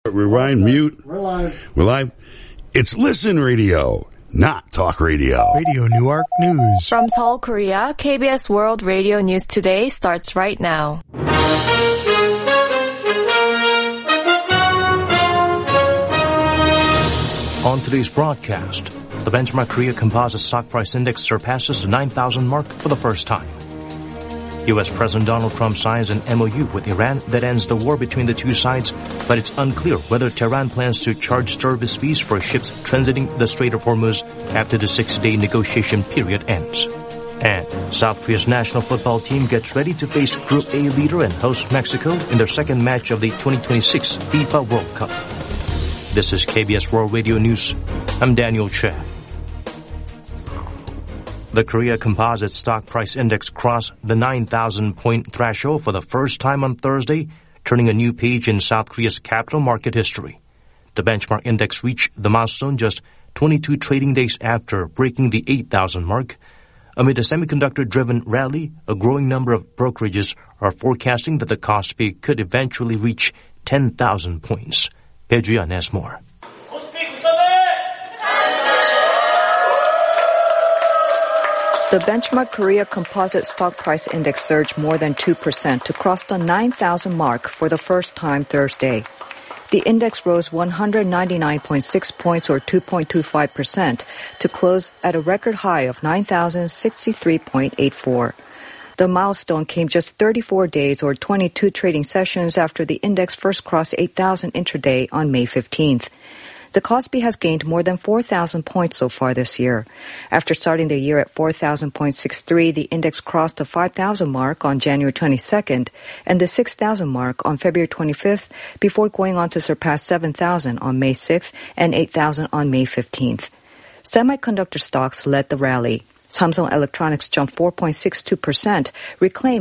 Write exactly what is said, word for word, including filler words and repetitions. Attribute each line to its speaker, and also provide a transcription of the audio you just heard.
Speaker 1: Rewind, mute.
Speaker 2: We're live.
Speaker 1: We're live. It's Listen Radio, not Talk Radio.
Speaker 3: Radio Newark News.
Speaker 4: From Seoul, Korea, K B S World Radio News Today starts right now.
Speaker 5: On today's broadcast, the benchmark Korea Composite Stock Price Index surpasses the nine thousand mark for the first time. U S. President Donald Trump signs an M O U with Iran that ends the war between the two sides, but it's unclear whether Tehran plans to charge service fees for ships transiting the Strait of Hormuz after the six-day negotiation period ends. And South Korea's national football team gets ready to face Group A leader and host Mexico in their second match of the twenty twenty-six FIFA World Cup. This is K B S World Radio News. I'm Daniel Che. The Korea Composite Stock Price Index crossed the nine thousand point threshold for the first time on Thursday, turning a new page in South Korea's capital market history. The benchmark index reached the milestone just twenty-two trading days after breaking the eight thousand mark. Amid a semiconductor-driven rally, a growing number of brokerages are forecasting that the Kospi could eventually reach ten thousand points. Pedrian has more.
Speaker 6: The benchmark Korea Composite Stock Price Index surged more than two percent to cross the nine thousand mark for the first time Thursday. The index rose one hundred ninety-nine point six points or two point two five percent to close at a record high of nine thousand sixty-three point eight four. The milestone came just thirty-four days or twenty-two trading sessions after the index first crossed eight thousand intraday on May fifteenth. The Kospi has gained more than four thousand points so far this year. After starting the year at four thousand point six three, the index crossed the five thousand mark on January twenty-second and the six thousand mark on February twenty-fifth before going on to surpass seven thousand on May sixth and eight thousand on May fifteenth. Semiconductor stocks led the rally. Samsung Electronics jumped four point six two percent, reclaiming